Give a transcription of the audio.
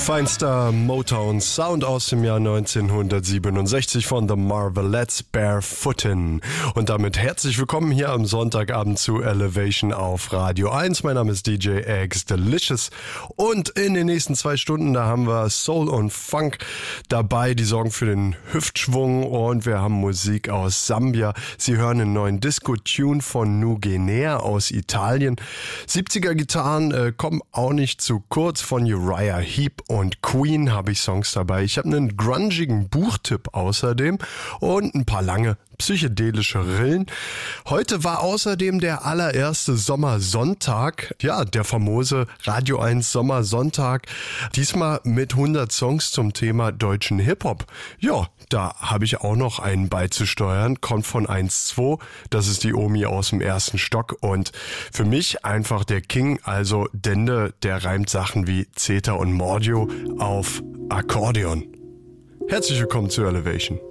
Feinster Motown Sound aus dem Jahr 1967 von The Marvelettes, Barefootin. Und damit herzlich willkommen hier am Sonntagabend zu Elevation auf Radio 1. Mein Name ist DJ Eggs Delicious und in den nächsten 2 Stunden, da haben wir Soul und Funk dabei, die sorgen für den Hüftschwung und wir haben Musik aus Sambia. Sie hören einen neuen Disco-Tune von New Guinea aus Italien. 70er Gitarren kommen auch nicht zu kurz. Von Uriah Heep und Queen habe ich Songs dabei. Ich habe einen grungigen Buchtipp außerdem und ein paar lange psychedelische Rillen. Heute war außerdem der allererste Sommersonntag, ja, der famose Radio 1 Sommersonntag, diesmal mit 100 Songs zum Thema deutschen Hip-Hop. Ja, da habe ich auch noch einen beizusteuern, kommt von 1-2, das ist die Omi aus dem 1. Stock und für mich einfach der King, also Dende, der reimt Sachen wie Zeta und Mordio auf Akkordeon. Herzlich willkommen zu Elevation.